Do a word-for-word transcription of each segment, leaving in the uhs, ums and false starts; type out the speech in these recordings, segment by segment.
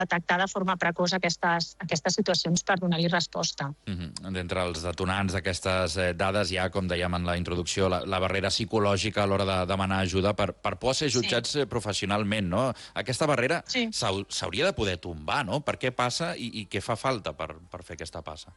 detectar de forma precoç aquestes, aquestes situacions per donar-hi resposta. Mm-hmm. D'entre els detonants d'aquestes eh, dades hi ha, com dèiem en la introducció, la, la barrera psicològica a l'hora de demanar ajuda per, per por ser jutjats sí. professionalment, no? Aquesta barrera sí. s'hauria de poder tombar, no? Per què passa i, i què fa falta per, per fer aquesta passa?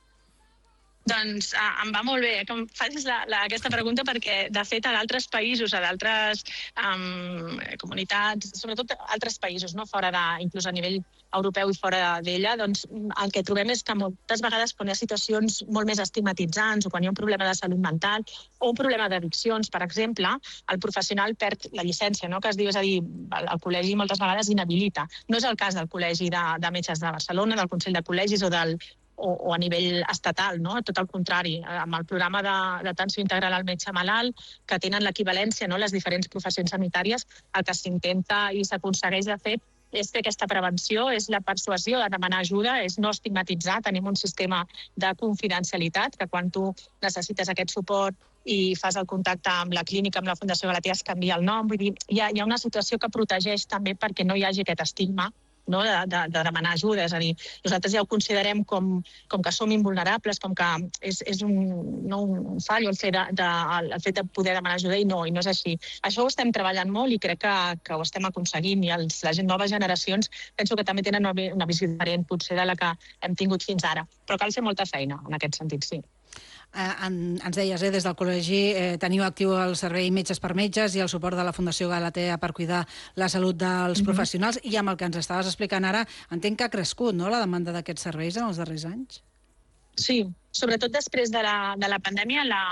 Doncs ah, em va molt bé que em facis la, la, aquesta pregunta perquè, de fet, a d'altres països, a d'altres um, comunitats, sobretot altres països, no? Fora de, inclús a nivell europeu i fora d'ella, doncs el que trobem és que moltes vegades quan hi ha situacions molt més estigmatitzants o quan hi ha un problema de salut mental o un problema d'addiccions, per exemple, el professional perd la llicència, no? Que es diu, és a dir, el, el col·legi moltes vegades inhabilita. No és el cas del Col·legi de, de Metges de Barcelona, del Consell de Col·legis o del O, o a nivell estatal, no? Tot el contrari, amb el programa d'atenció integral al metge malalt, que tenen l'equivalència, no? Les diferents professions sanitàries, el que s'intenta i s'aconsegueix de fer és fer aquesta prevenció, és la persuasió de demanar ajuda, és no estigmatitzar. Tenim un sistema de confidencialitat, que quan tu necessites aquest suport i fas el contacte amb la clínica, amb la Fundació Galatea, es canvia el nom. Vull dir, hi ha, hi ha una situació que protegeix també perquè no hi hagi aquest estigma, no? de, de, de demanar ajuda. És a dir, nosaltres ja ho considerem com, com que som invulnerables, com que és, és un, no un fallo el fet de, de, el fet de poder demanar ajuda i no, i no és així. Això ho estem treballant molt i crec que, que ho estem aconseguint, i els, les noves generacions penso que també tenen una, una visió diferent potser de la que hem tingut fins ara, però cal fer molta feina en aquest sentit, sí. Eh, en, ens deies, eh, des del col·legi eh, teniu actiu el servei Metges per Metges i el suport de la Fundació Galatea per cuidar la salut dels mm-hmm. professionals, i amb el que ens estaves explicant ara, entenc que ha crescut, no?, la demanda d'aquests serveis en els darrers anys? Sí, sobretot després de la, de la pandèmia, la,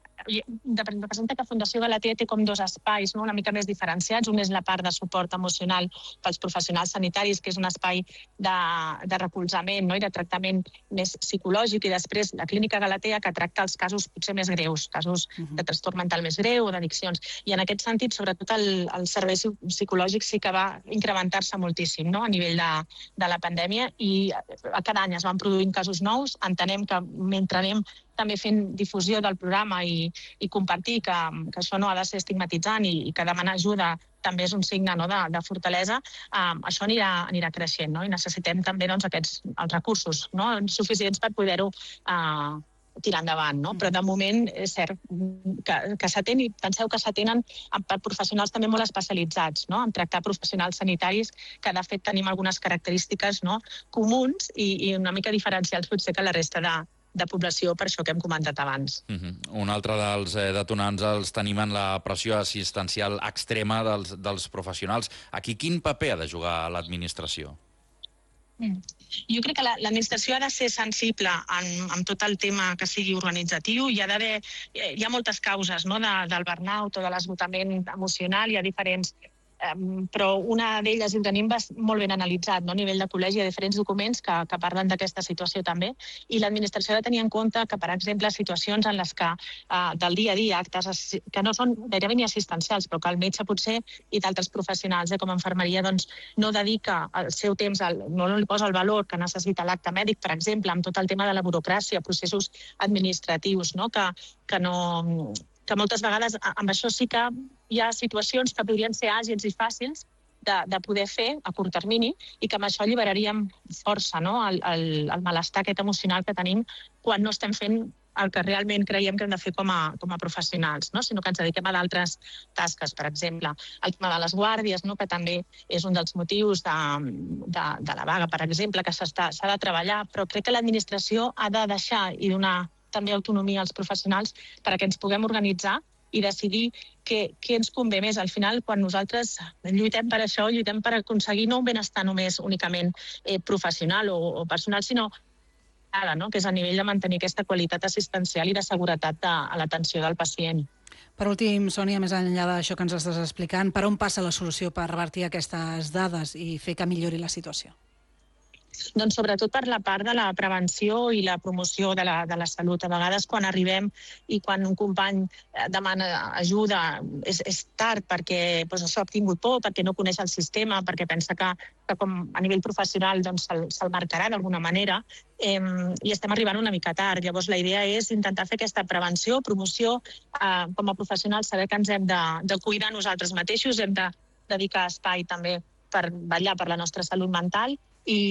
representa que Fundació Galatea té com dos espais, no? Una mica més diferenciats. Un és la part de suport emocional pels professionals sanitaris, que és un espai de, de recolzament, no? I de tractament més psicològic, i després la Clínica Galatea, que tracta els casos potser més greus, casos uh-huh. de trastorn mental més greu o d'addiccions. I en aquest sentit, sobretot el, el servei psicològic sí que va incrementar-se moltíssim, no? A nivell de, de la pandèmia, i cada any es van produint casos nous. Entenem que mentre anem també fent difusió del programa i, i compartir que, que això no ha de ser estigmatitzant i, i que demanar ajuda també és un signe, no?, de, de fortalesa, um, això anirà, anirà creixent, no? I necessitem també doncs, aquests, els recursos, no?, suficients per poder-ho uh, tirar endavant, no? Però de moment és cert que, que s'atén, i penseu que s'atenen per professionals també molt especialitzats, no?, en tractar professionals sanitaris que de fet tenim algunes característiques, no?, comuns i, i una mica diferencials potser que la resta de, de població, per això que hem comentat abans. Uh-huh. Un altre dels eh, detonants els tenim en la pressió assistencial extrema dels, dels professionals. Aquí quin paper ha de jugar l'administració? Mm. Jo crec que l'administració ha de ser sensible en, en tot el tema que sigui organitzatiu. Hi ha d'haver, hi ha moltes causes, no?, de, del burnout o de l'esgotament emocional. Hi ha diferents, um, però una d'elles, i ho tenim molt ben analitzat, no?, a nivell de col·legi, hi ha diferents documents que, que parlen d'aquesta situació també, i l'administració ha de tenir en compte que, per exemple, situacions en les que uh, del dia a dia, actes que no són gairebé ni assistencials, però que el metge potser i d'altres professionals, eh, com a infermeria, doncs, no dedica el seu temps, al, no li posa el valor que necessita l'acte mèdic, per exemple, amb tot el tema de la burocràcia, processos administratius, no?, que, que no... que moltes vegades amb això sí que hi ha situacions que podrien ser àgils i fàcils de, de poder fer a curt termini, i que amb això alliberaríem força, no?, el, el, el malestar aquest emocional que tenim quan no estem fent el que realment creiem que hem de fer com a, com a professionals, no?, sinó que ens dediquem a d'altres tasques. Per exemple, el tema de les guàrdies, no?, que també és un dels motius de, de, de la vaga, per exemple, que s'ha de treballar, però crec que l'administració ha de deixar i donar també autonomia als professionals perquè ens puguem organitzar i decidir què, què ens convé més. Al final, quan nosaltres lluitem per això, lluitem per aconseguir no un benestar només únicament eh, professional o, o personal, sinó no?, que és a nivell de mantenir aquesta qualitat assistencial i de seguretat de, a l'atenció del pacient. Per últim, Sònia, més enllà d'això que ens estàs explicant, per on passa la solució per revertir aquestes dades i fer que millori la situació? Doncs sobretot per la part de la prevenció i la promoció de la, de la salut. A vegades quan arribem i quan un company demana ajuda és, és tard perquè doncs, això ha obtingut por, perquè no coneix el sistema, perquè pensa que, que com a nivell professional doncs, se'l, se'l marcarà d'alguna manera, eh, i estem arribant una mica tard. Llavors la idea és intentar fer aquesta prevenció, promoció, eh, com a professionals saber que ens hem de, de cuidar nosaltres mateixos, hem de dedicar espai també per vetllar per la nostra salut mental, i